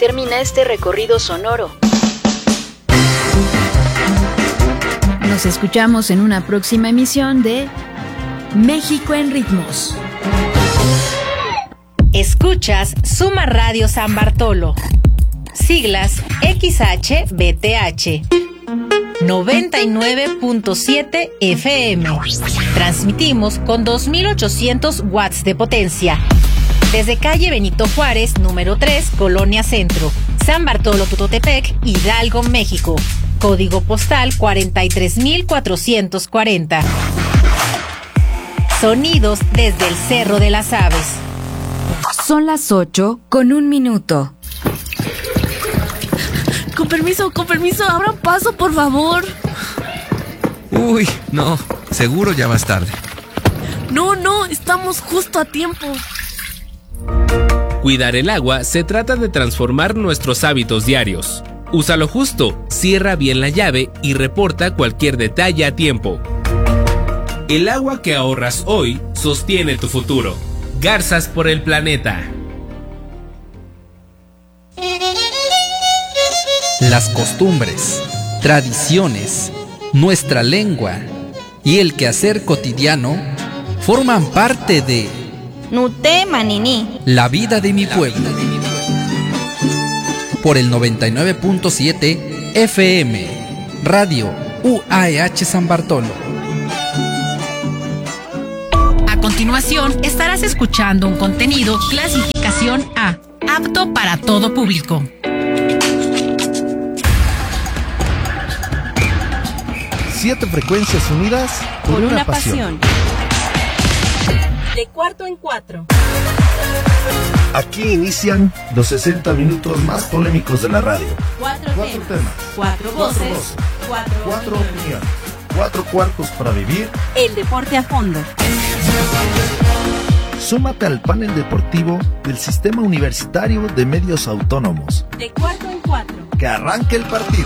termina este recorrido sonoro. Nos escuchamos en una próxima emisión de México en Ritmos. Escuchas Suma Radio San Bartolo. Siglas XHBTH. 99.7 FM. Transmitimos con 2.800 watts de potencia. Desde calle Benito Juárez, número 3, Colonia Centro, San Bartolo Tutotepec, Hidalgo, México. Código postal 43.440. Sonidos desde el Cerro de las Aves. Son las 8:01. Con permiso, abran paso, por favor. Uy, no, seguro ya vas tarde. No, estamos justo a tiempo. Cuidar el agua se trata de transformar nuestros hábitos diarios. Úsalo justo, cierra bien la llave y reporta cualquier detalle a tiempo. El agua que ahorras hoy sostiene tu futuro. Garzas por el planeta. Las costumbres, tradiciones, nuestra lengua y el quehacer cotidiano forman parte de Nuté Manini, la vida de mi pueblo. Por el 99.7 FM, Radio UAEH San Bartolo. A continuación, estarás escuchando un contenido clasificación A, apto para todo público. 7 frecuencias unidas por una pasión. De cuarto en cuatro. Aquí inician los 60 minutos más polémicos de la radio. 4 temas, 4 voces, 4 opiniones, 4 cuartos para vivir el deporte a fondo. Súmate al panel deportivo del Sistema Universitario de Medios Autónomos. De cuarto en cuatro. Que arranque el partido.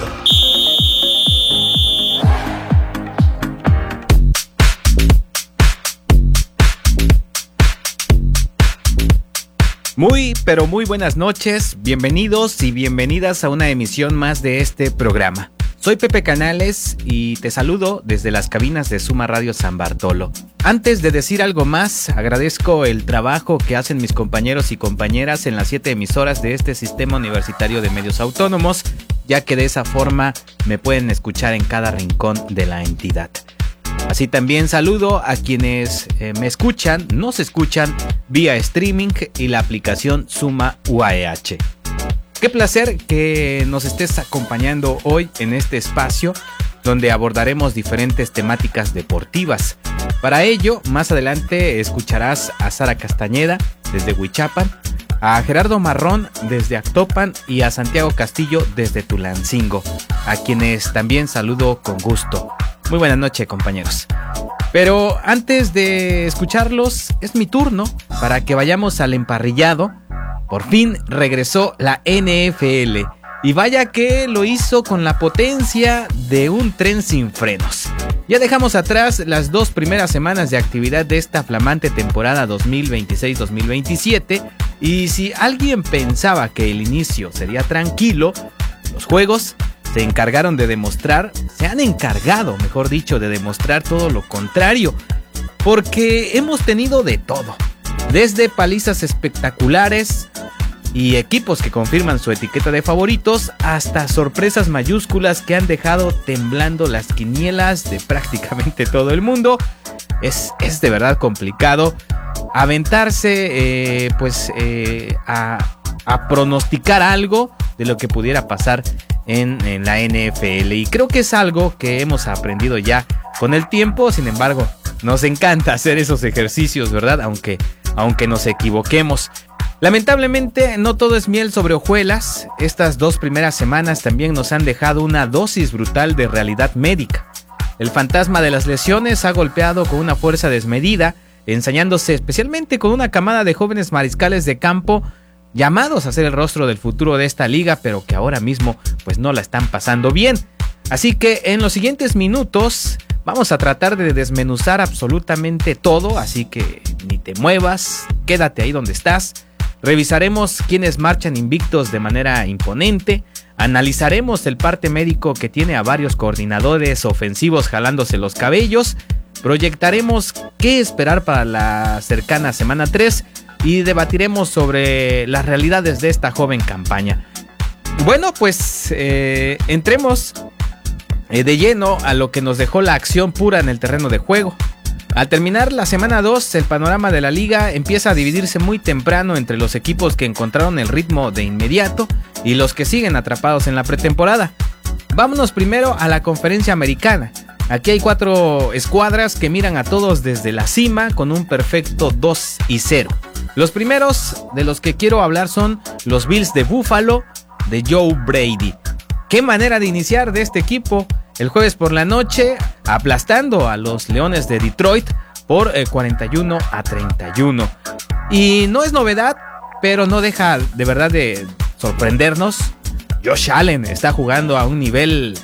Muy, pero muy buenas noches, bienvenidos y bienvenidas a una emisión más de este programa. Soy Pepe Canales y te saludo desde las cabinas de Suma Radio San Bartolo. Antes de decir algo más, agradezco el trabajo que hacen mis compañeros y compañeras en las 7 emisoras de este Sistema Universitario de Medios Autónomos, ya que de esa forma me pueden escuchar en cada rincón de la entidad. Así también saludo a quienes nos escuchan vía streaming y la aplicación Suma UAEH. Qué placer que nos estés acompañando hoy en este espacio donde abordaremos diferentes temáticas deportivas. Para ello, más adelante escucharás a Sara Castañeda desde Huichapan, a Gerardo Marrón desde Actopan y a Santiago Castillo desde Tulancingo, a quienes también saludo con gusto. Muy buenas noches, compañeros. Pero antes de escucharlos, es mi turno para que vayamos al emparrillado. Por fin regresó la NFL. Y vaya que lo hizo con la potencia de un tren sin frenos. Ya dejamos atrás las 2 primeras semanas de actividad de esta flamante temporada 2026-2027. Y si alguien pensaba que el inicio sería tranquilo, los juegos se han encargado, mejor dicho, de demostrar todo lo contrario, porque hemos tenido de todo, desde palizas espectaculares y equipos que confirman su etiqueta de favoritos, hasta sorpresas mayúsculas que han dejado temblando las quinielas de prácticamente todo el mundo. Es de verdad complicado aventarse a pronosticar algo de lo que pudiera pasar en la NFL, y creo que es algo que hemos aprendido ya con el tiempo. Sin embargo, nos encanta hacer esos ejercicios, ¿verdad? Aunque nos equivoquemos. Lamentablemente no todo es miel sobre hojuelas. Estas 2 primeras semanas también nos han dejado una dosis brutal de realidad médica. El fantasma de las lesiones ha golpeado con una fuerza desmedida, ensañándose especialmente con una camada de jóvenes mariscales de campo llamados a ser el rostro del futuro de esta liga, pero que ahora mismo pues no la están pasando bien. Así que en los siguientes minutos vamos a tratar de desmenuzar absolutamente todo, así que ni te muevas, quédate ahí donde estás, revisaremos quiénes marchan invictos de manera imponente, analizaremos el parte médico que tiene a varios coordinadores ofensivos jalándose los cabellos, proyectaremos qué esperar para la cercana semana 3 y debatiremos sobre las realidades de esta joven campaña. Bueno, pues entremos de lleno a lo que nos dejó la acción pura en el terreno de juego. Al terminar la semana 2, el panorama de la liga empieza a dividirse muy temprano entre los equipos que encontraron el ritmo de inmediato y los que siguen atrapados en la pretemporada. Vámonos primero a la conferencia americana. Aquí hay 4 escuadras que miran a todos desde la cima con un perfecto 2-0. Los primeros de los que quiero hablar son los Bills de Buffalo de Joe Brady. Qué manera de iniciar de este equipo el jueves por la noche, aplastando a los Leones de Detroit por 41-31. Y no es novedad, pero no deja de verdad de sorprendernos. Josh Allen está jugando a un nivel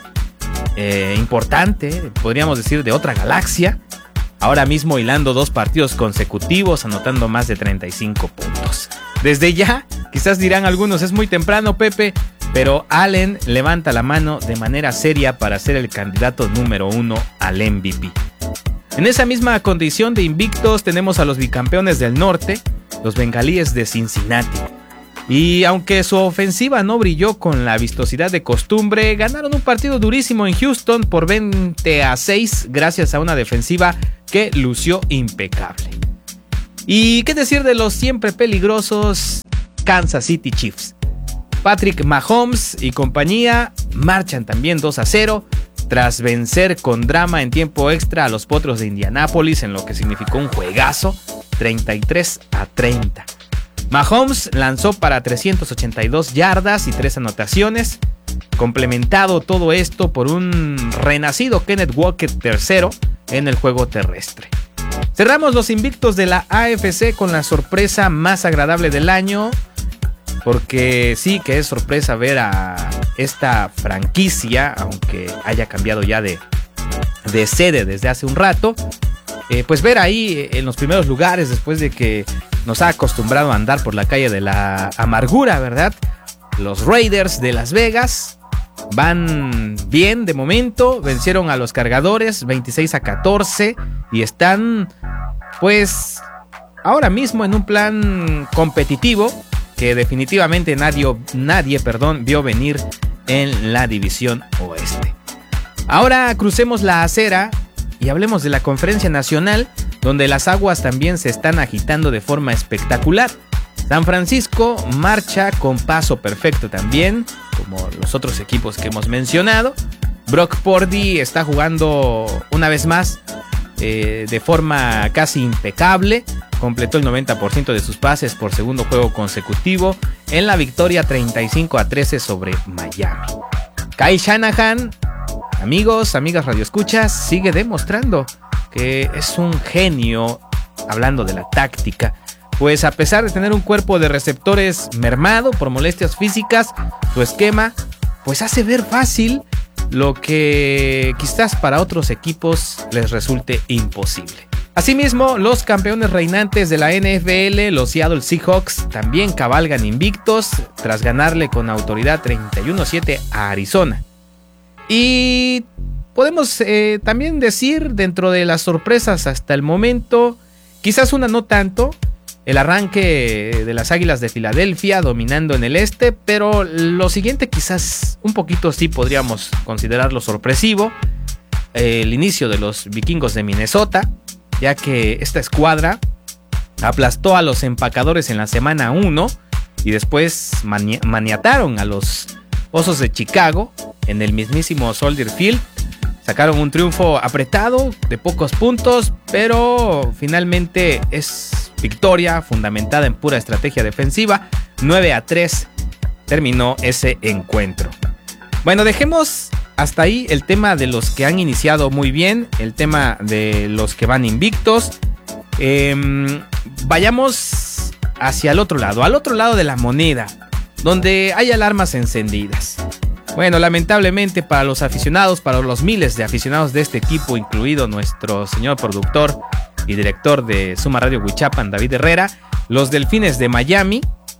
importante, podríamos decir de otra galaxia. Ahora mismo hilando 2 partidos consecutivos, anotando más de 35 puntos. Desde ya, quizás dirán algunos, es muy temprano, Pepe, pero Allen levanta la mano de manera seria para ser el candidato número 1 al MVP. En esa misma condición de invictos tenemos a los bicampeones del norte, los Bengalíes de Cincinnati. Y aunque su ofensiva no brilló con la vistosidad de costumbre, ganaron un partido durísimo en Houston por 20-6 gracias a una defensiva que lució impecable. ¿Y qué decir de los siempre peligrosos Kansas City Chiefs? Patrick Mahomes y compañía marchan también 2-0 tras vencer con drama en tiempo extra a los Potros de Indianápolis en lo que significó un juegazo 33-30. Mahomes lanzó para 382 yardas y 3 anotaciones, complementado todo esto por un renacido Kenneth Walker III en el juego terrestre. Cerramos los invictos de la AFC con la sorpresa más agradable del año, porque sí que es sorpresa ver a esta franquicia, aunque haya cambiado ya de sede desde hace un rato, pues ver ahí en los primeros lugares después de que nos ha acostumbrado a andar por la calle de la amargura, ¿verdad? Los Raiders de Las Vegas van bien de momento, vencieron a los Cargadores 26-14 y están pues ahora mismo en un plan competitivo que definitivamente nadie vio venir en la división oeste. Ahora crucemos la acera y hablemos de la Conferencia Nacional, donde las aguas también se están agitando de forma espectacular. San Francisco marcha con paso perfecto también, como los otros equipos que hemos mencionado. Brock Purdy está jugando una vez más de forma casi impecable. Completó el 90% de sus pases por segundo juego consecutivo en la victoria 35-13 sobre Miami. Kyle Shanahan, amigos, amigas radioescuchas, sigue demostrando que es un genio hablando de la táctica. Pues a pesar de tener un cuerpo de receptores mermado por molestias físicas, su esquema pues hace ver fácil lo que quizás para otros equipos les resulte imposible. Asimismo, los campeones reinantes de la NFL, los Seattle Seahawks, también cabalgan invictos tras ganarle con autoridad 31-7 a Arizona. Y podemos también decir, dentro de las sorpresas hasta el momento, quizás una no tanto, el arranque de las Águilas de Filadelfia dominando en el este, pero lo siguiente quizás un poquito sí podríamos considerarlo sorpresivo. El inicio de los Vikingos de Minnesota, ya que esta escuadra aplastó a los Empacadores en la semana 1 y después maniataron a los Osos de Chicago en el mismísimo Soldier Field. Sacaron un triunfo apretado de pocos puntos, pero finalmente es victoria fundamentada en pura estrategia defensiva. 9-3 terminó ese encuentro. Bueno, dejemos hasta ahí el tema de los que han iniciado muy bien, el tema de los que van invictos. Vayamos hacia el otro lado, al otro lado de la moneda, donde hay alarmas encendidas. Bueno, lamentablemente para los aficionados, para los miles de aficionados de este equipo, incluido nuestro señor productor y director de Suma Radio Huichapan, David Herrera, los Delfines de Miami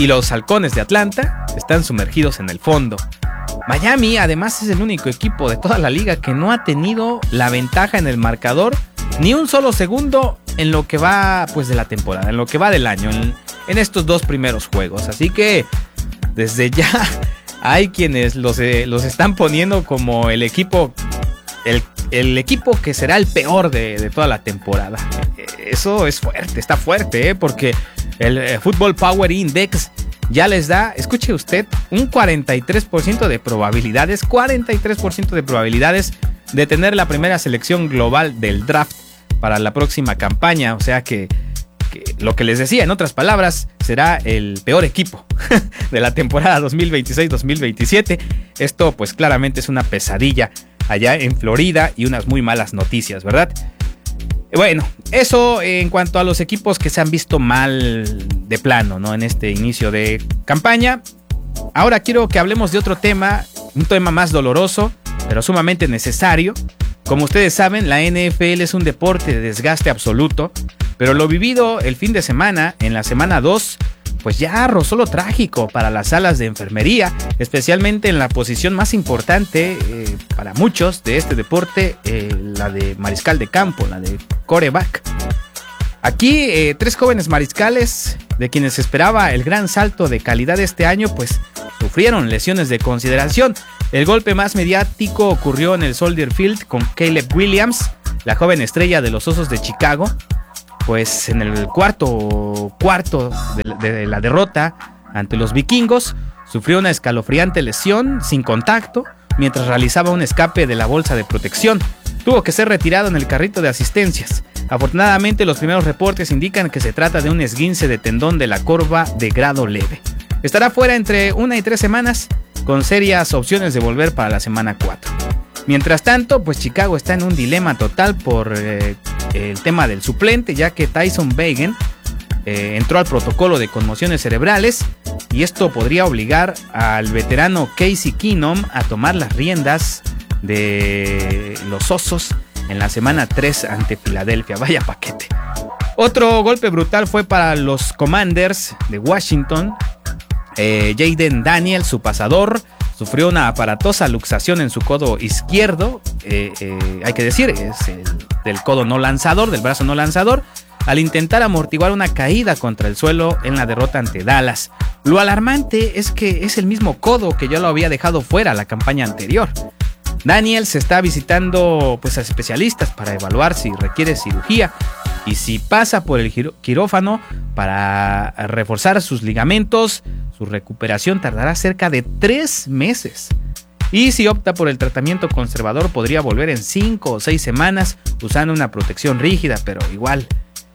y los Halcones de Atlanta están sumergidos en el fondo. Miami además es el único equipo de toda la liga que no ha tenido la ventaja en el marcador ni un solo segundo en lo que va pues de la temporada, en lo que va del año, en estos 2 primeros juegos. Así que desde ya hay quienes los están poniendo como el equipo que será el peor de toda la temporada. Eso es fuerte, está fuerte, porque el Football Power Index ya les da, escuche usted, un 43% de probabilidades, 43% de probabilidades de tener la primera selección global del draft para la próxima campaña. O sea que lo que les decía, en otras palabras, será el peor equipo de la temporada 2026-2027. Esto pues claramente es una pesadilla allá en Florida y unas muy malas noticias, ¿verdad? Bueno, eso en cuanto a los equipos que se han visto mal de plano, ¿no? En este inicio de campaña. Ahora quiero que hablemos de otro tema, un tema más doloroso, pero sumamente necesario. Como ustedes saben, la NFL es un deporte de desgaste absoluto, pero lo vivido el fin de semana, en la semana 2, pues ya rozó lo trágico para las salas de enfermería, especialmente en la posición más importante para muchos de este deporte, la de mariscal de campo, la de quarterback. Aquí 3 jóvenes mariscales, de quienes se esperaba el gran salto de calidad este año, pues sufrieron lesiones de consideración. El golpe más mediático ocurrió en el Soldier Field con Caleb Williams, la joven estrella de los Osos de Chicago. Pues en el cuarto de la derrota ante los vikingos, sufrió una escalofriante lesión sin contacto mientras realizaba un escape de la bolsa de protección. Tuvo que ser retirado en el carrito de asistencias. Afortunadamente, los primeros reportes indican que se trata de un esguince de tendón de la corva de grado leve. Estará fuera entre 1 y 3 semanas, con serias opciones de volver para la semana 4. Mientras tanto, pues Chicago está en un dilema total por el tema del suplente, ya que Tyson Bagent entró al protocolo de conmociones cerebrales y esto podría obligar al veterano Casey Keenum a tomar las riendas de los Osos en la semana 3 ante Filadelfia. Vaya paquete. Otro golpe brutal fue para los Commanders de Washington. Jaden Daniels, su pasador, sufrió una aparatosa luxación en su codo izquierdo, hay que decir, es del codo no lanzador, del brazo no lanzador, al intentar amortiguar una caída contra el suelo en la derrota ante Dallas. Lo alarmante es que es el mismo codo que ya lo había dejado fuera la campaña anterior. Daniels está visitando pues, a especialistas para evaluar si requiere cirugía y si pasa por el quirófano para reforzar sus ligamentos. Su recuperación tardará cerca de 3 meses. Y si opta por el tratamiento conservador, podría volver en 5 o 6 semanas usando una protección rígida, pero igual,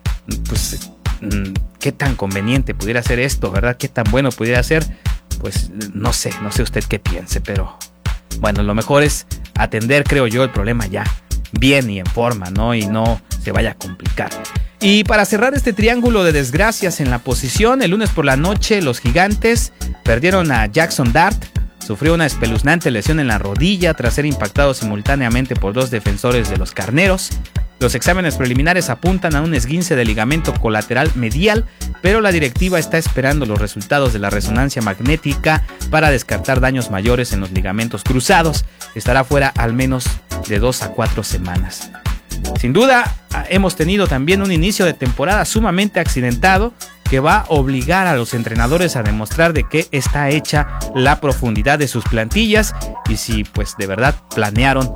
pues, ¿qué tan conveniente pudiera ser esto, verdad? ¿Qué tan bueno pudiera ser? Pues no sé usted qué piense, pero bueno, lo mejor es atender, creo yo, el problema ya bien y en forma, ¿no? Y no se vaya a complicar. Y para cerrar este triángulo de desgracias en la posición, el lunes por la noche los Gigantes perdieron a Jackson Dart. Sufrió una espeluznante lesión en la rodilla tras ser impactado simultáneamente por 2 defensores de los Carneros. Los exámenes preliminares apuntan a un esguince de ligamento colateral medial, pero la directiva está esperando los resultados de la resonancia magnética para descartar daños mayores en los ligamentos cruzados. Estará fuera al menos de 2 a 4 semanas. Sin duda, hemos tenido también un inicio de temporada sumamente accidentado que va a obligar a los entrenadores a demostrar de qué está hecha la profundidad de sus plantillas y si pues de verdad planearon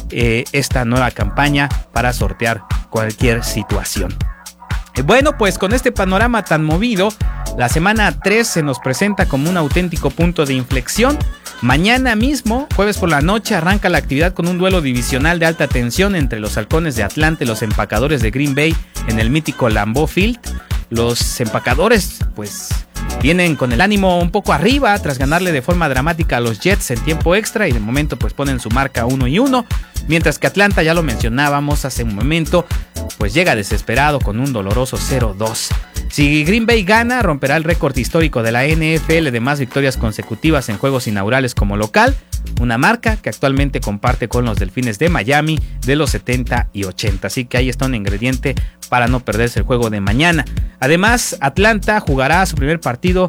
esta nueva campaña para sortear cualquier situación. Bueno, pues con este panorama tan movido, la semana 3 se nos presenta como un auténtico punto de inflexión. Mañana mismo, jueves por la noche, arranca la actividad con un duelo divisional de alta tensión entre los Halcones de Atlanta y los Empacadores de Green Bay en el mítico Lambeau Field. Los Empacadores, pues, vienen con el ánimo un poco arriba tras ganarle de forma dramática a los Jets en tiempo extra y de momento pues ponen su marca 1-1, mientras que Atlanta, ya lo mencionábamos hace un momento, pues llega desesperado con un doloroso 0-2. Si Green Bay gana, romperá el récord histórico de la NFL de más victorias consecutivas en juegos inaugurales como local, una marca que actualmente comparte con los Delfines de Miami de los 70 y 80. Así que ahí está un ingrediente para no perderse el juego de mañana. Además, Atlanta jugará su primer partido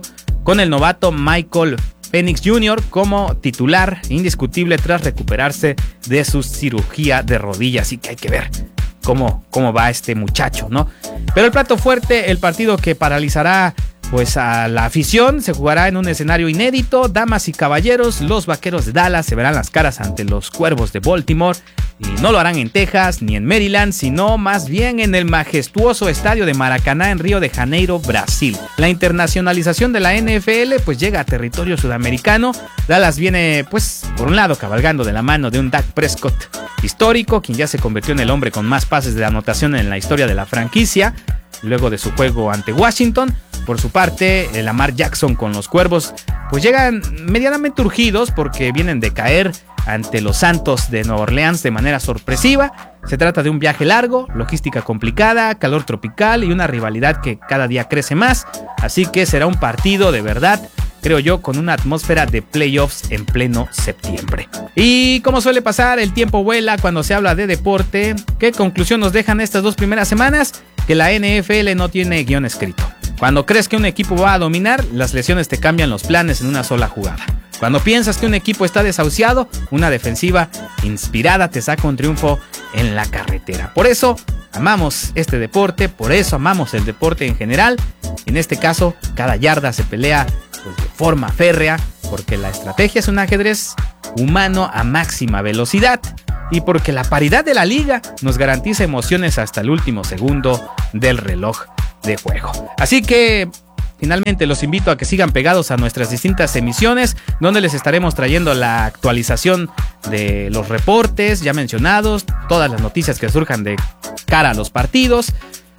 con el novato Michael Penix Jr. como titular indiscutible tras recuperarse de su cirugía de rodilla. Así que hay que ver cómo va este muchacho, ¿no? Pero el plato fuerte, el partido que paralizará pues a la afición, se jugará en un escenario inédito. Damas y caballeros, los Vaqueros de Dallas se verán las caras ante los Cuervos de Baltimore, y no lo harán en Texas ni en Maryland, sino más bien en el majestuoso estadio de Maracaná en Río de Janeiro, Brasil. La internacionalización de la NFL pues llega a territorio sudamericano. Dallas viene pues por un lado cabalgando de la mano de un Dak Prescott histórico, quien ya se convirtió en el hombre con más pases de anotación en la historia de la franquicia luego de su juego ante Washington. Por su parte, Lamar Jackson con los Cuervos pues llegan medianamente urgidos porque vienen de caer ante los Santos de Nueva Orleans de manera sorpresiva. Se trata de un viaje largo, logística complicada, calor tropical y una rivalidad que cada día crece más, así que será un partido de verdad, creo yo, con una atmósfera de playoffs en pleno septiembre. Y como suele pasar, el tiempo vuela cuando se habla de deporte. ¿Qué conclusión nos dejan estas 2 primeras semanas? Que la NFL no tiene guión escrito. Cuando crees que un equipo va a dominar, las lesiones te cambian los planes en una sola jugada. Cuando piensas que un equipo está desahuciado, una defensiva inspirada te saca un triunfo en la carretera. Por eso amamos este deporte, por eso amamos el deporte en general. En este caso, cada yarda se pelea pues, de forma férrea, porque la estrategia es un ajedrez humano a máxima velocidad y porque la paridad de la liga nos garantiza emociones hasta el último segundo del reloj de juego. Así que finalmente los invito a que sigan pegados a nuestras distintas emisiones, donde les estaremos trayendo la actualización de los reportes ya mencionados, todas las noticias que surjan de cara a los partidos.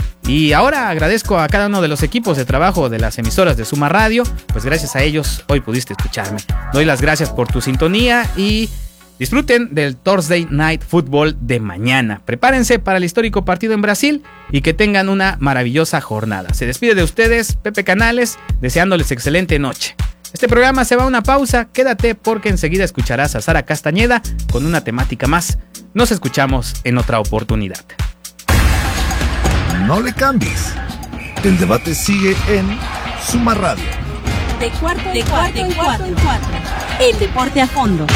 Y ahora agradezco a cada uno de los equipos de trabajo de las emisoras de Suma Radio, pues gracias a ellos hoy pudiste escucharme. Doy las gracias por tu sintonía y disfruten del Thursday Night Football de mañana. Prepárense para el histórico partido en Brasil y que tengan una maravillosa jornada. Se despide de ustedes Pepe Canales, deseándoles excelente noche. Este programa se va a una pausa, quédate porque enseguida escucharás a Sara Castañeda con una temática más. Nos escuchamos en otra oportunidad. No le cambies. El debate sigue en Suma Radio. De cuarto en cuarto. El deporte a fondo.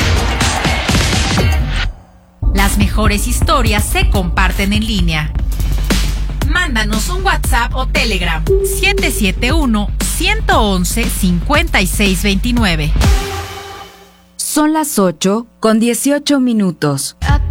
Las mejores historias se comparten en línea. Mándanos un WhatsApp o Telegram 771-111-5629. Son las 8:18.